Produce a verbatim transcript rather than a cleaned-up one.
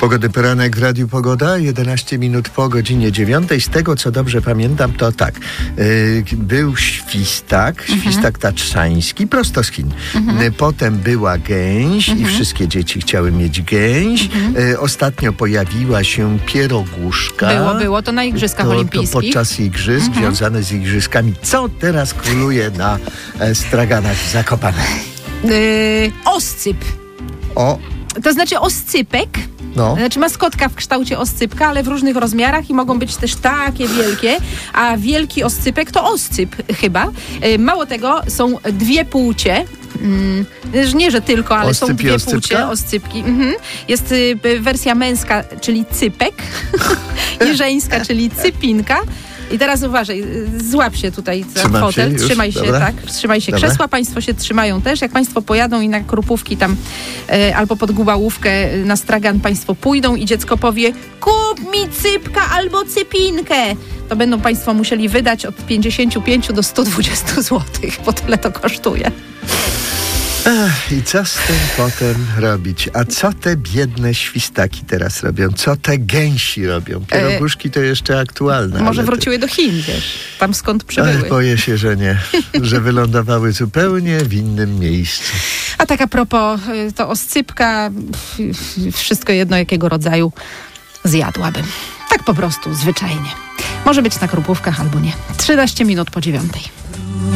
Pogodny poranek w Radiu Pogoda, jedenaście minut po godzinie dziewiątej. Z tego, co dobrze pamiętam, to tak. Yy, był świstak, mhm. świstak tatrzański, prosto z Chin. Mhm. Yy, potem była gęś mhm. i wszystkie dzieci chciały mieć gęś. Mhm. Yy, ostatnio pojawiła się pieroguszka. Było, było. To na Igrzyskach to, Olimpijskich. To podczas igrzysk, mhm. związane z igrzyskami. Co teraz króluje na e, straganach w Zakopanem? Yy, oscyp. O. To znaczy oscypek. No. Znaczy maskotka w kształcie oscypka, ale w różnych rozmiarach i mogą być też takie wielkie, a wielki oscypek to oscyp chyba. Mało tego, są dwie płcie. Mm, nie, że tylko, ale Oscyp są dwie oscypka? płcie, oscypki. Mhm. Jest y, wersja męska, czyli cypek i żeńska, czyli cypinka. I teraz uważaj, złap się tutaj za Trzymam fotel, się już? trzymaj się, Dobra. tak, trzymaj się. Dobra. Krzesła państwo się trzymają też, jak państwo pojadą i na Krupówki tam e, albo pod Gubałówkę na stragan państwo pójdą i dziecko powie: kup mi cypka albo cypinkę. To będą państwo musieli wydać od pięćdziesiąt pięć do stu dwudziestu złotych, bo tyle to kosztuje. Ach, i co z tym potem robić? A co te biedne świstaki teraz robią? Co te gęsi robią? Pieroguszki to jeszcze aktualne. Może ale wróciły do Chin, wiesz, tam skąd te... przybyły. Ach, boję się, że nie. Że wylądowały zupełnie w innym miejscu. A tak a propos, to oscypka, wszystko jedno jakiego rodzaju, zjadłabym. Tak po prostu, zwyczajnie. Może być na Krupówkach albo nie. trzynaście minut po dziewiątej.